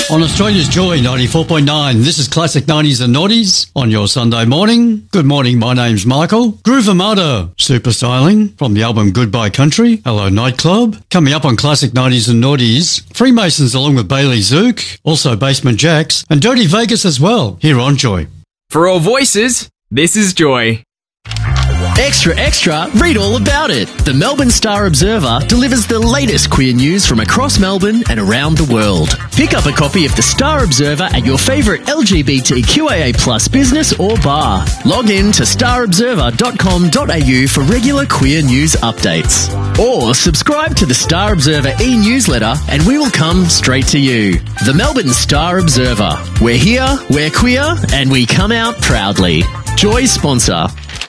On Australia's Joy 94.9, this is Classic 90s and Noughties on your Sunday morning. Good morning, my name's Michael. Groove Armada, super styling from the album Goodbye Country. Hello Nightclub. Coming up on Classic 90s and Noughties, Freemasons along with Bailey Zook, also Basement Jacks, and Dirty Vegas as well, here on Joy. For all voices, this is Joy. Extra, extra, read all about it. The Melbourne Star Observer delivers the latest queer news from across Melbourne and around the world. Pick up a copy of the Star Observer at your favourite LGBTQIA plus business or bar. Log in to starobserver.com.au for regular queer news updates. Or subscribe to the Star Observer e-newsletter and we will come straight to you. The Melbourne Star Observer. We're here, we're queer, and we come out proudly. Joy sponsor.